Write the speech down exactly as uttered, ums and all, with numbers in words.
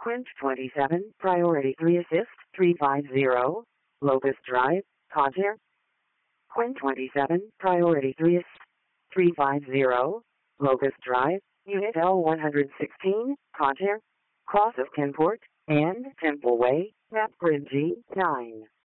Quint twenty-seven, Priority three Assist, three five zero, Locust Drive, Contair. Quint twenty-seven, Priority three Assist, three five zero, Locust Drive, Unit L one sixteen, Contair, Cross of Kenport, and Temple Way, Map Grid G nine.